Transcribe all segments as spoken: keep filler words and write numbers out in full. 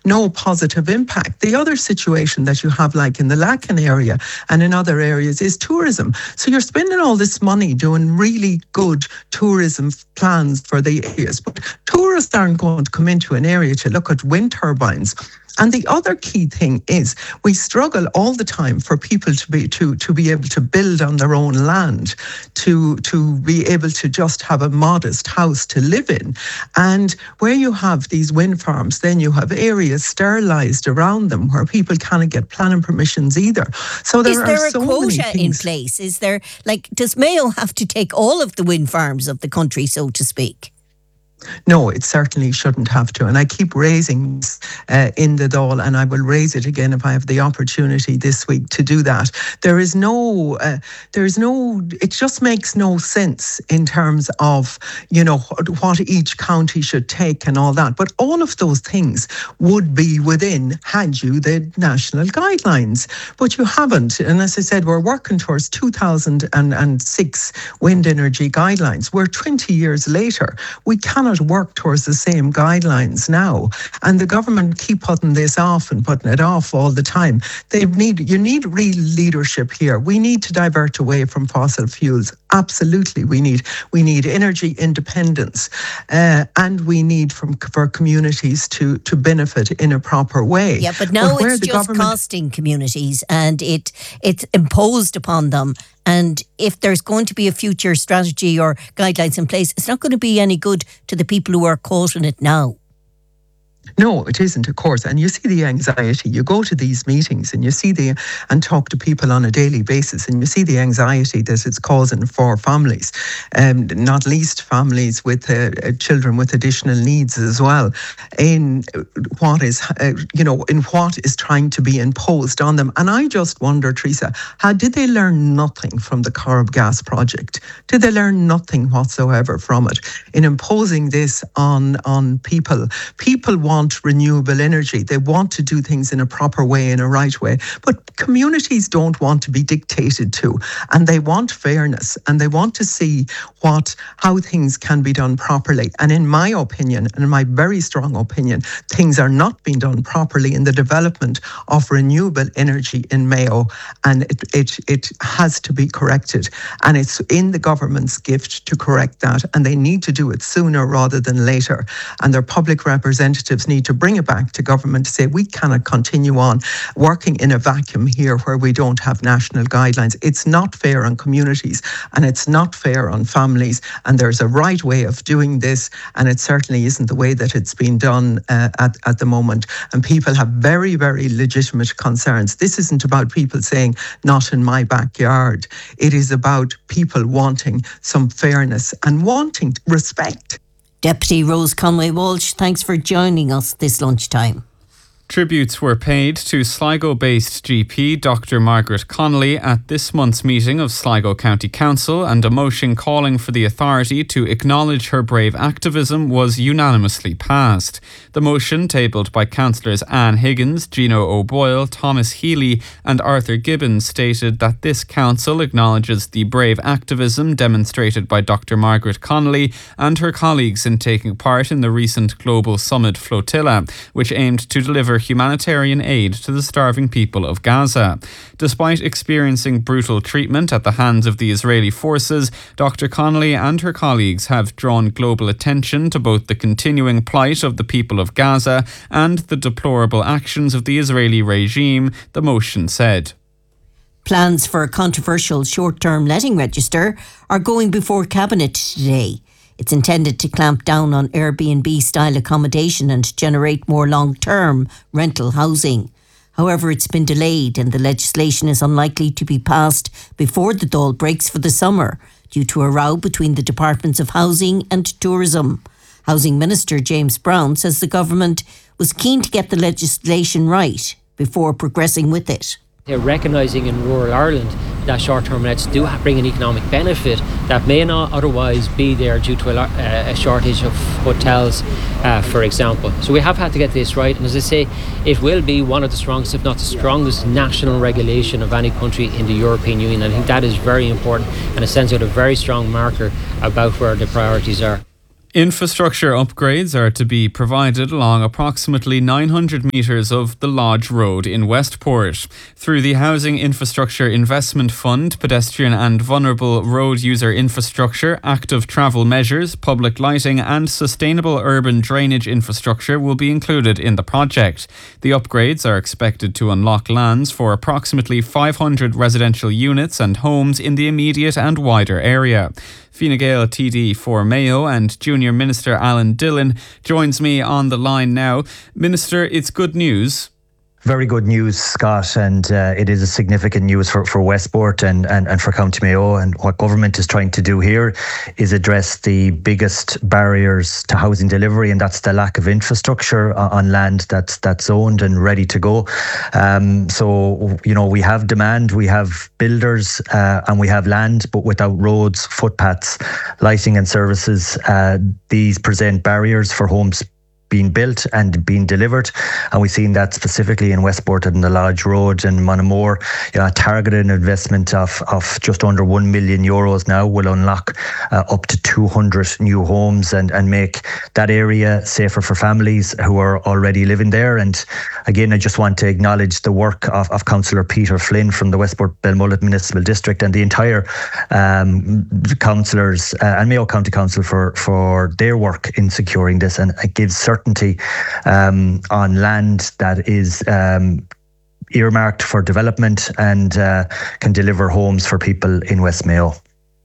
no positive impact. The other situation that you have, like in the Lacan area and in other areas, is tourism. So you're spending all this money doing really good tourism plans for the areas, but tourists aren't going to come into an area to look at wind turbines. And the other key thing is we struggle all the time for people to be to to be able to build on their own land, to to be able to just have a modest house to live in. And where you have these wind farms, then you have areas sterilised around them where people cannot get planning permissions either. So there is there are a so quota many in things. place? Is there, like, does Mayo have to take all of the wind farms of the country, so to speak? No, it certainly shouldn't have to. And I keep raising this uh, in the Dáil, and I will raise it again if I have the opportunity this week to do that. There is no, uh, there is no, it just makes no sense in terms of, you know, what each county should take and all that. But all of those things would be within, had you, the national guidelines. But you haven't. And as I said, we're working towards two thousand six wind energy guidelines. We're twenty years later. We cannot work towards the same guidelines now, and the government keep putting this off and putting it off all the time. They need you need real leadership here. We need to divert away from fossil fuels. Absolutely, we need we need energy independence, uh, and we need from for communities to to benefit in a proper way. Yeah, but now but it's just government... costing communities, and it it's imposed upon them. And if there's going to be a future strategy or guidelines in place, it's not going to be any good to the people who are caught in it now. No, it isn't, of course. And you see the anxiety. You go to these meetings and you see the and talk to people on a daily basis, and you see the anxiety that it's causing for families, um, not least families with uh, children with additional needs as well. In what is, uh, you know, in what is trying to be imposed on them. And I just wonder, Teresa, how did they learn nothing from the Corrib gas project? Did they learn nothing whatsoever from it in imposing this on on people? People want want renewable energy. They want to do things in a proper way, in a right way. But communities don't want to be dictated to, and they want fairness, and they want to see what how things can be done properly. And in my opinion, and in my very strong opinion, things are not being done properly in the development of renewable energy in Mayo, and it it, it has to be corrected. And it's in the government's gift to correct that, and they need to do it sooner rather than later. And their public representatives need to bring it back to government to say we cannot continue on working in a vacuum here where we don't have national guidelines. It's not fair on communities, and it's not fair on families, and there's a right way of doing this, and it certainly isn't the way that it's been done uh, at, at the moment. And people have very, very legitimate concerns. This isn't about people saying not in my backyard. It is about people wanting some fairness and wanting respect. Deputy Rose Conway-Walsh, thanks for joining us this lunchtime. Tributes were paid to Sligo-based G P Doctor Margaret Connolly at this month's meeting of Sligo County Council, and a motion calling for the authority to acknowledge her brave activism was unanimously passed. The motion, tabled by councillors Anne Higgins, Gino O'Boyle, Thomas Healy and Arthur Gibbons, stated that this council acknowledges the brave activism demonstrated by Doctor Margaret Connolly and her colleagues in taking part in the recent Global Summit Flotilla, which aimed to deliver humanitarian aid to the starving people of Gaza. Despite experiencing brutal treatment at the hands of the Israeli forces, Doctor Connolly and her colleagues have drawn global attention to both the continuing plight of the people of Gaza and the deplorable actions of the Israeli regime, the motion said. Plans for a controversial short-term letting register are going before Cabinet today. It's intended to clamp down on Airbnb-style accommodation and generate more long-term rental housing. However, it's been delayed, and the legislation is unlikely to be passed before the Dáil breaks for the summer due to a row between the Departments of Housing and Tourism. Housing Minister James Brown says the government was keen to get the legislation right before progressing with it. They're recognising in rural Ireland that short-term lets do bring an economic benefit that may not otherwise be there due to a, a shortage of hotels, uh, for example. So we have had to get this right, and as I say, it will be one of the strongest, if not the strongest, national regulation of any country in the European Union. I think that is very important, and it sends out a very strong marker about where the priorities are. Infrastructure upgrades are to be provided along approximately nine hundred metres of the Lodge Road in Westport. Through the Housing Infrastructure Investment Fund, pedestrian and vulnerable road user infrastructure, active travel measures, public lighting and sustainable urban drainage infrastructure will be included in the project. The upgrades are expected to unlock lands for approximately five hundred residential units and homes in the immediate and wider area. Fine Gael T D for Mayo and Junior Minister Alan Dillon joins me on the line now. Minister, it's good news. Very good news, Scott, and uh, it is a significant news for, for Westport and, and, and for County Mayo. And what government is trying to do here is address the biggest barriers to housing delivery, and that's the lack of infrastructure on land that's that's owned and ready to go. Um, so, you know, we have demand, we have builders, uh, and we have land, but without roads, footpaths, lighting and services, uh, these present barriers for homes being built and being delivered, and we've seen that specifically in Westport and the Lodge Road and Monamoor. You know, a targeted investment of of just under one million euros now will unlock uh, up to two hundred new homes and and make that area safer for families who are already living there. And again, I just want to acknowledge the work of, of Councillor Peter Flynn from the Westport Belmullet Municipal District and the entire um, councillors uh, and Mayo County Council for for their work in securing this, and it gives certainty um, on land that is um, earmarked for development and uh, can deliver homes for people in West Mayo.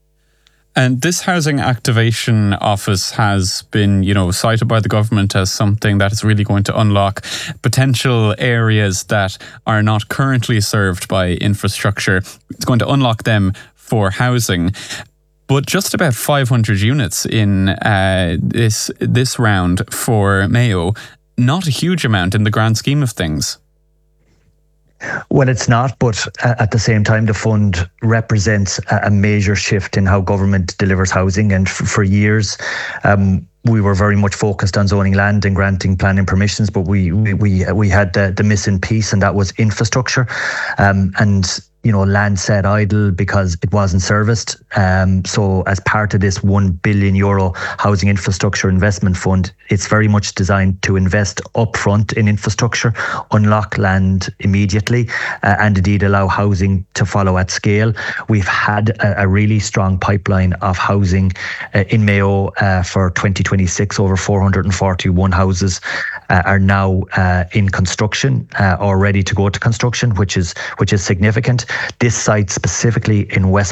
And this housing activation office has been, you know, cited by the government as something that is really going to unlock potential areas that are not currently served by infrastructure. It's going to unlock them for housing. But just about five hundred units in uh, this this round for Mayo, not a huge amount in the grand scheme of things. Well, it's not, but at the same time, the fund represents a major shift in how government delivers housing. And for years, um, we were very much focused on zoning land and granting planning permissions, but we we we, we had the, the missing piece, and that was infrastructure. Um, and you know, land sat idle because it wasn't serviced. Um, so as part of this one billion euro housing infrastructure investment fund, it's very much designed to invest upfront in infrastructure, unlock land immediately, uh, and indeed allow housing to follow at scale. We've had a, a really strong pipeline of housing uh, in Mayo uh, for twenty twenty-six. Over four hundred forty-one houses uh, are now uh, in construction uh, or ready to go to construction, which is which is significant. This site specifically in West,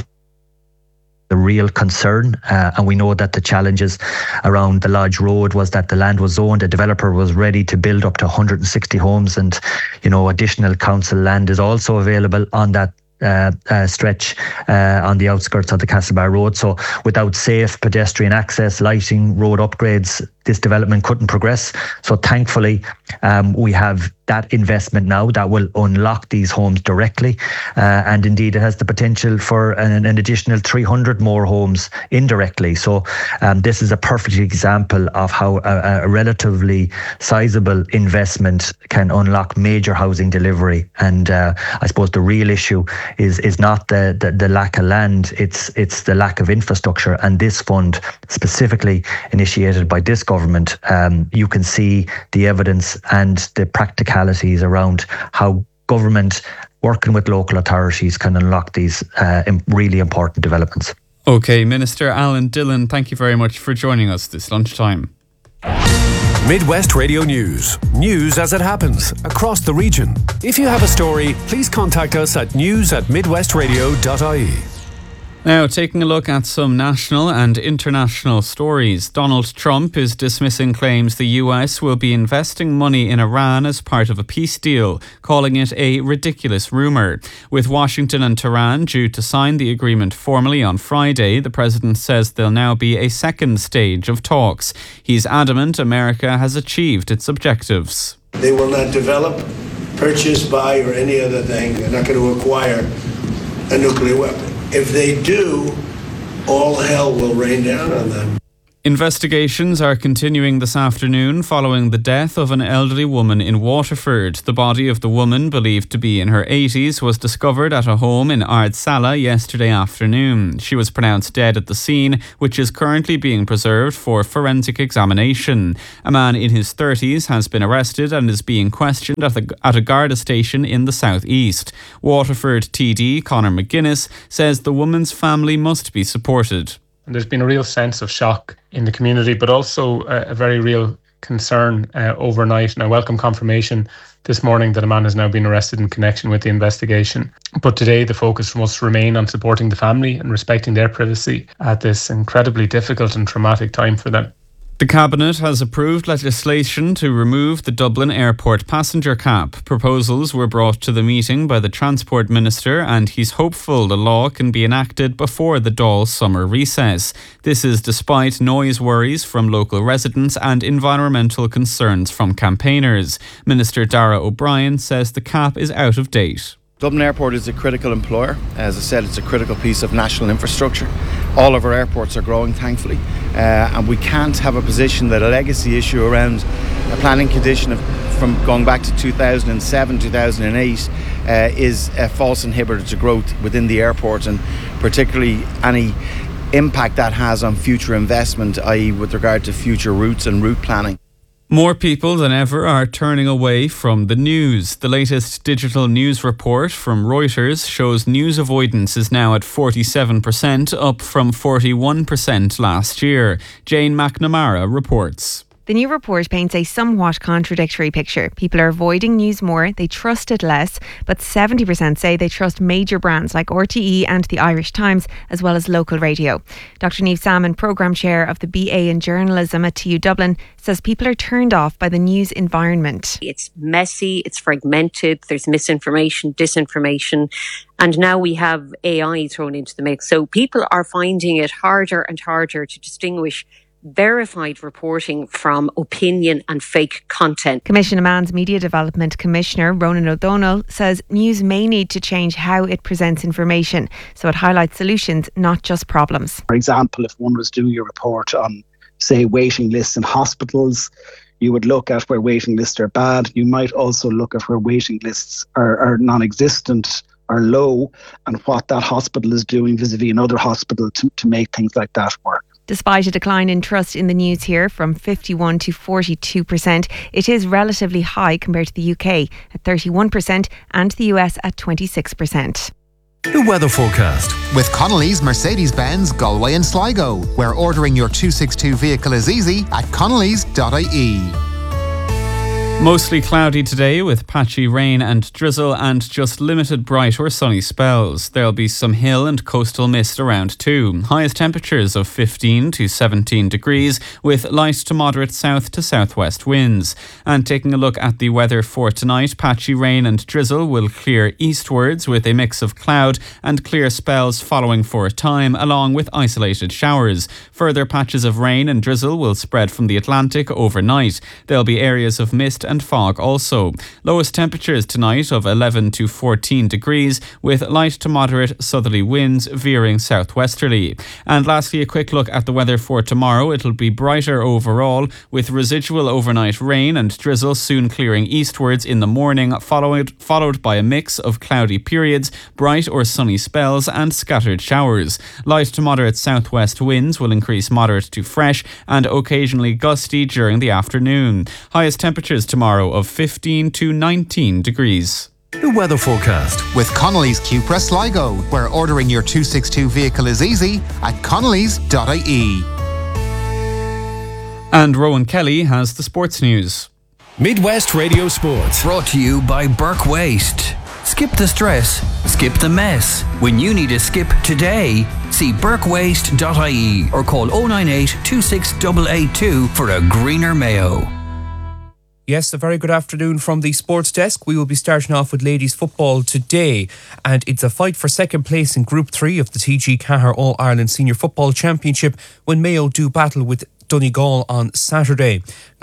the real concern, uh, and we know that the challenges around the Lodge Road was that the land was zoned, a developer was ready to build up to one hundred sixty homes, and you know, additional council land is also available on that Uh, uh, stretch uh, on the outskirts of the Castlebar Road. So without safe pedestrian access, lighting, road upgrades, this development couldn't progress. So thankfully, um, we have that investment now that will unlock these homes directly. Uh, and indeed, it has the potential for an, an additional three hundred more homes indirectly. So um, this is a perfect example of how a, a relatively sizable investment can unlock major housing delivery. And uh, I suppose the real issue is is not the, the, the lack of land, it's it's the lack of infrastructure. And this fund, specifically initiated by this government, um, you can see the evidence and the practicalities around how government working with local authorities can unlock these uh, really important developments. Okay, Minister Alan Dillon, thank you very much for joining us this lunchtime. Midwest Radio News. News as it happens across the region. If you have a story, please contact us at news at midwestradio dot I E. Now, taking a look at some national and international stories. Donald Trump is dismissing claims the U S will be investing money in Iran as part of a peace deal, calling it a ridiculous rumour. With Washington and Tehran due to sign the agreement formally on Friday, the president says there'll now be a second stage of talks. He's adamant America has achieved its objectives. They will not develop, purchase, buy, or any other thing. They're not going to acquire a nuclear weapon. If they do, all hell will rain down on them. Investigations are continuing this afternoon following the death of an elderly woman in Waterford. The body of the woman, believed to be in her eighties, was discovered at a home in Ardsala yesterday afternoon. She was pronounced dead at the scene, which is currently being preserved for forensic examination. A man in his thirties has been arrested and is being questioned at, the, at a Garda station in the southeast. Waterford T D Conor McGuinness says the woman's family must be supported. And there's been a real sense of shock in the community, but also a, a very real concern uh, overnight. And I welcome confirmation this morning that a man has now been arrested in connection with the investigation. But today the focus must remain on supporting the family and respecting their privacy at this incredibly difficult and traumatic time for them. The Cabinet has approved legislation to remove the Dublin Airport passenger cap. Proposals were brought to the meeting by the Transport Minister, and he's hopeful the law can be enacted before the Dáil summer recess. This is despite noise worries from local residents and environmental concerns from campaigners. Minister Dara O'Brien says the cap is out of date. Dublin Airport is a critical employer. As I said, it's a critical piece of national infrastructure. All of our airports are growing, thankfully, uh, and we can't have a position that a legacy issue around a planning condition of, from going back to two thousand seven, two thousand eight uh, is a false inhibitor to growth within the airport, and particularly any impact that has on future investment, that is with regard to future routes and route planning. More people than ever are turning away from the news. The latest digital news report from Reuters shows news avoidance is now at forty-seven percent, up from forty-one percent last year. Jane McNamara reports. The new report paints a somewhat contradictory picture. People are avoiding news more, they trust it less, but seventy percent say they trust major brands like R T E and the Irish Times, as well as local radio. Doctor Niamh Salmon, Programme Chair of the B A in Journalism at T U Dublin, says people are turned off by the news environment. It's messy, it's fragmented, there's misinformation, disinformation, and now we have A I thrown into the mix. So people are finding it harder and harder to distinguish verified reporting from opinion and fake content. Commission Man's Media Development Commissioner Ronan O'Donnell says news may need to change how it presents information, so it highlights solutions, not just problems. For example, if one was doing a report on, say, waiting lists in hospitals, you would look at where waiting lists are bad. You might also look at where waiting lists are, are non-existent or low, and what that hospital is doing vis-a-vis another hospital to, to make things like that work. Despite a decline in trust in the news here from fifty-one to forty-two percent, it is relatively high compared to the U K at thirty-one percent and the U S at twenty-six percent. The weather forecast with Connolly's Mercedes-Benz Galway and Sligo, where ordering your two sixty-two vehicle is easy at connellys dot I E. Mostly cloudy today with patchy rain and drizzle and just limited bright or sunny spells. There'll be some hill and coastal mist around too. Highest temperatures of fifteen to seventeen degrees with light to moderate south to southwest winds. And taking a look at the weather for tonight, patchy rain and drizzle will clear eastwards with a mix of cloud and clear spells following for a time, along with isolated showers. Further patches of rain and drizzle will spread from the Atlantic overnight. There'll be areas of mist and fog also. Lowest temperatures tonight of eleven to fourteen degrees with light to moderate southerly winds veering southwesterly. And lastly, a quick look at the weather for tomorrow. It'll be brighter overall with residual overnight rain and drizzle soon clearing eastwards in the morning, followed, followed by a mix of cloudy periods, bright or sunny spells and scattered showers. Light to moderate southwest winds will increase moderate to fresh and occasionally gusty during the afternoon. Highest temperatures tomorrow of fifteen to nineteen degrees. The weather forecast with Connolly's Cupra Sligo, where ordering your two sixty-two vehicle is easy at connellys dot I E. And Rowan Kelly has the sports news. Midwest Radio Sports. Brought to you by Burke Waste. Skip the stress, skip the mess. When you need a skip today, see burke waste dot I E or call oh nine eight, two six eight eight two for a greener Mayo. Yes, a very good afternoon from the sports desk. We will be starting off with ladies football today, and it's a fight for second place in Group three of the T G Cahir All-Ireland Senior Football Championship when Mayo do battle with Donegal on Saturday. Now,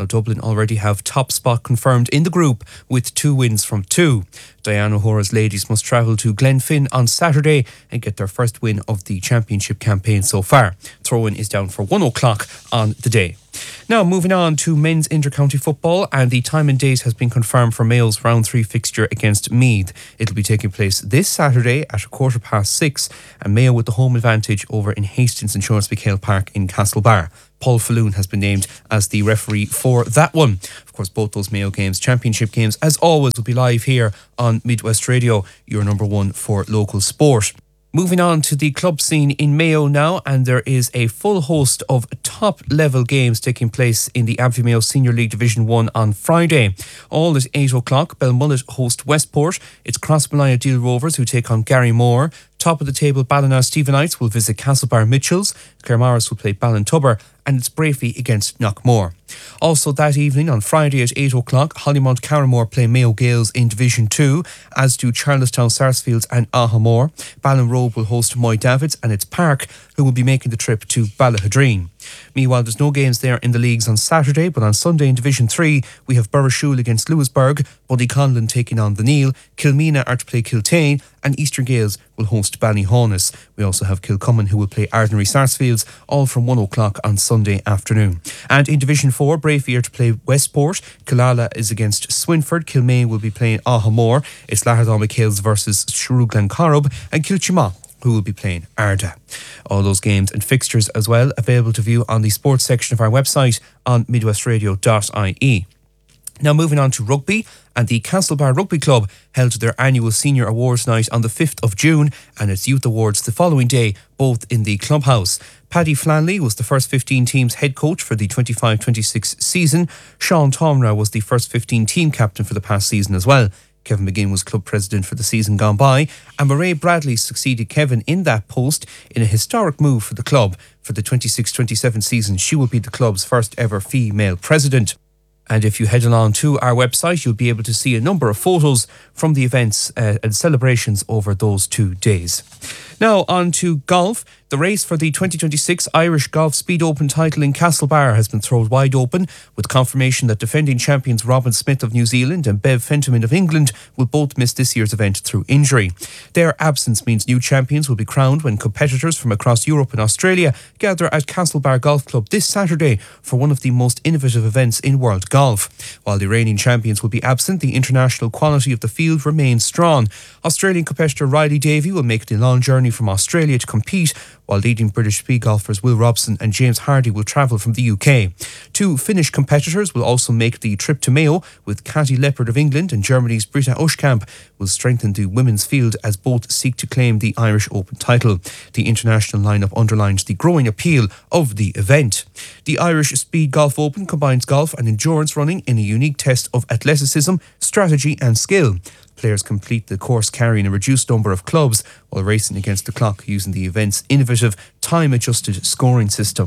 Now, Dublin already have top spot confirmed in the group with two wins from two. Diana O'Hora's ladies must travel to Glenfin on Saturday and get their first win of the championship campaign so far. Throw-in is down for one o'clock on the day. Now, moving on to men's inter-county football, and the time and date has been confirmed for Mayo's round three fixture against Meath. It'll be taking place this Saturday at a quarter past six, and Mayo with the home advantage over in Hastings Insurance McHale Park in Castlebar. Paul Falloon has been named as the referee for that one. Of course, both those Mayo games, championship games, as always, will be live here on Midwest Radio, your number one for local sport. Moving on to the club scene in Mayo now, and there is a full host of top-level games taking place in the Abbey Mayo Senior League Division one on Friday. All at eight o'clock, Belmullet host Westport. It's Crossmolina Deal Rovers who take on Garrymore. Top of the table, Ballina Stephenites will visit Castlebar Mitchells. Claremorris will play Ballintubber, and it's Brafey against Knockmore. Also that evening on Friday at eight o'clock, Hollymount Carramore play Mayo Gales in Division two, as do Charlestown Sarsfields and Ahamore. Ballinrobe will host Moy Davids, and it's Park who will be making the trip to Ballahadreen. Meanwhile, there's no games there in the leagues on Saturday, but on Sunday in Division three, we have Burrishoole against Lewisburg, Buddy Conlon taking on the Neil, Kilmena are to play Kiltane, and Eastern Gales will host Ballyhaunis. We also have Kilcummin who will play Ardnary Sarsfields, all from one o'clock on Sunday afternoon. And in Division four, Brafey are to play Westport, Killala is against Swinford, Kilmaine will be playing Ahamore, it's Lahardal McHale's versus Shrewd Glencorrib, and Kilchima who will be playing Arda. All those games and fixtures as well available to view on the sports section of our website on midwestradio dot I E. Now moving on to rugby, and the Castlebar Rugby Club held their annual Senior Awards Night on the fifth of June, and its Youth Awards the following day, both in the clubhouse. Paddy Flanley was the first fifteen team's head coach for the twenty-five twenty-six season. Sean Tomra was the first fifteen team captain for the past season as well. Kevin McGinn was club president for the season gone by, and Mairead Bradley succeeded Kevin in that post in a historic move for the club. For the twenty-six twenty-seven season, she will be the club's first ever female president. And if you head along to our website, you'll be able to see a number of photos from the events uh, and celebrations over those two days. Now on to golf. The race for the twenty twenty-six Irish Golf Speed Open title in Castlebar has been thrown wide open, with confirmation that defending champions Robin Smith of New Zealand and Bev Fentiman of England will both miss this year's event through injury. Their absence means new champions will be crowned when competitors from across Europe and Australia gather at Castlebar Golf Club this Saturday for one of the most innovative events in world golf. While the reigning champions will be absent, the international quality of the field remains strong. Australian competitor Riley Davey will make the long journey from Australia to compete, while leading British speed golfers Will Robson and James Hardy will travel from the U K. Two Finnish competitors will also make the trip to Mayo, with Cathy Leopard of England and Germany's Britta Uschkamp will strengthen the women's field as both seek to claim the Irish Open title. The international lineup underlines the growing appeal of the event. The Irish Speed Golf Open combines golf and endurance running in a unique test of athleticism, strategy and skill. Players complete the course carrying a reduced number of clubs while racing against the clock using the event's innovative time-adjusted scoring system.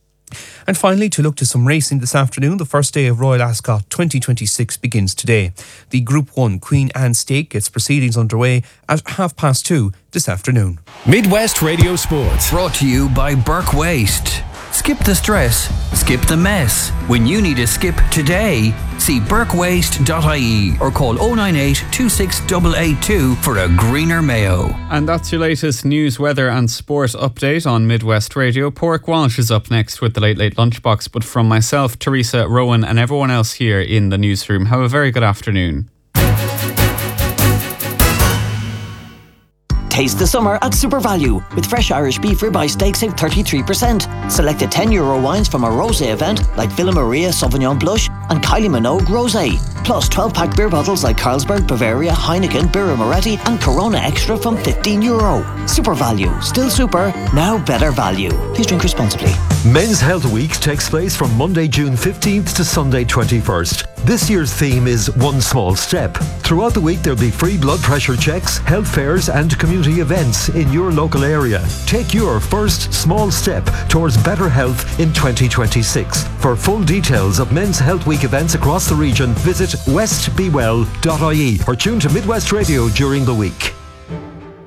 And finally, to look to some racing this afternoon, the first day of Royal Ascot twenty twenty-six begins today. The Group one Queen Anne Stake gets proceedings underway at half past two this afternoon. Midwest Radio Sports. Brought to you by Burke Waste. Skip the stress, skip the mess. When you need a skip today, see burke waste dot I E or call oh nine eight, two six eight eight two for a greener Mayo. And that's your latest news, weather and sport update on Midwest Radio. Pork Walsh is up next with the Late Late Lunchbox, but from myself, Teresa, Rowan and everyone else here in the newsroom, have a very good afternoon. Taste the summer at Super Value with fresh Irish beef ribeye steaks save thirty-three percent. Selected ten euro wines from our rosé event like Villa Maria Sauvignon Blush and Kylie Minogue Rosé. Plus twelve pack beer bottles like Carlsberg, Bavaria, Heineken, Birra Moretti and Corona Extra from fifteen euro. Super Value. Still super, now better value. Please drink responsibly. Men's Health Week takes place from Monday, June fifteenth to Sunday, twenty-first. This year's theme is One Small Step. Throughout the week there'll be free blood pressure checks, health fairs and community events in your local area. Take your first small step towards better health in twenty twenty-six. For full details of Men's Health Week events across the region, visit west be well dot I E or tune to Midwest Radio during the week.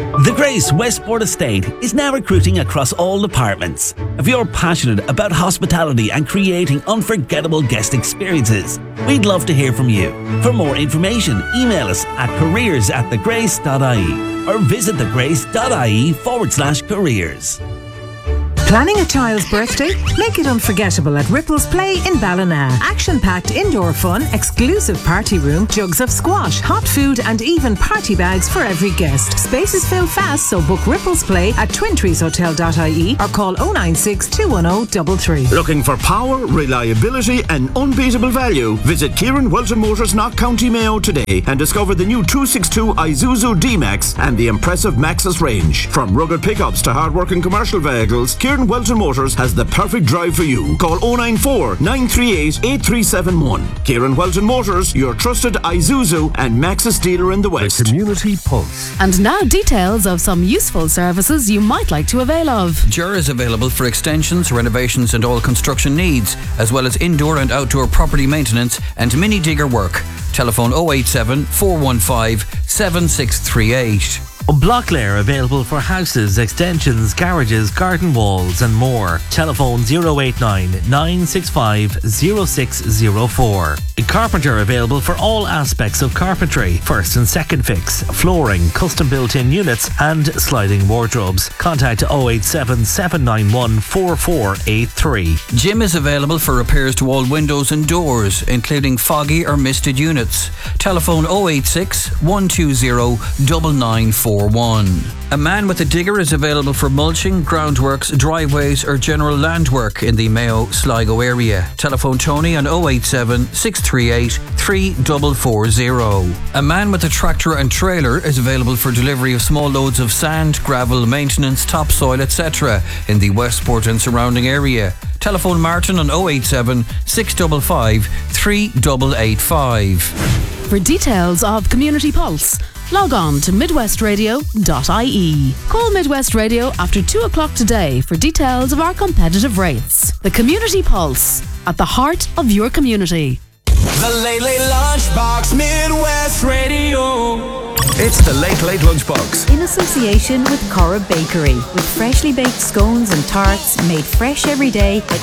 The Grace Westport Estate is now recruiting across all departments. If you're passionate about hospitality and creating unforgettable guest experiences, we'd love to hear from you. For more information, email us at careers at thegrace.ie or visit thegrace.ie forward slash careers. Planning a child's birthday? Make it unforgettable at Ripples Play in Ballina. Action-packed indoor fun, exclusive party room, jugs of squash, hot food and even party bags for every guest. Spaces fill fast, so book Ripples Play at twin trees hotel dot I E or call oh nine six, two one oh, three three. Looking for power, reliability and unbeatable value? Visit Kieran Welton Motors, Knock County Mayo today and discover the new two sixty-two Isuzu D-Max and the impressive Maxus range. From rugged pickups to hard-working commercial vehicles, Kieran Welton Motors has the perfect drive for you. Call oh nine four, nine three eight, eight three seven one. Kieran Welton Motors, your trusted Isuzu and Maxus dealer in the West. The Community Pulse. And now details of some useful services you might like to avail of. Jura is available for extensions, renovations and all construction needs, as well as indoor and outdoor property maintenance and mini digger work. Telephone oh eight seven, four one five, seven six three eight. Blocklair available for houses, extensions, garages, garden walls and more. Telephone oh eight nine, nine six five, oh six oh four. Carpenter available for all aspects of carpentry. First and second fix, flooring, custom built-in units and sliding wardrobes. Contact oh eight seven, seven nine one, four four eight three. Jim is available for repairs to all windows and doors, including foggy or misted units. Telephone oh eight six, one two zero, nine nine four one. A man with a digger is available for mulching, groundworks, driveways or general land work in the Mayo Sligo area. Telephone Tony on oh eight seven, six three eight, three four four zero. A man with a tractor and trailer is available for delivery of small loads of sand, gravel, maintenance, topsoil, et cetera in the Westport and surrounding area. Telephone Martin on oh eight seven, six five five, three eight eight five. For details of Community Pulse, log on to midwest radio dot I E. Call Midwest Radio after two o'clock today for details of our competitive rates. The Community Pulse, at the heart of your community. The Late Late Lunchbox, Midwest Radio. It's the Late Late Lunchbox. In association with Cora Bakery, with freshly baked scones and tarts made fresh every day at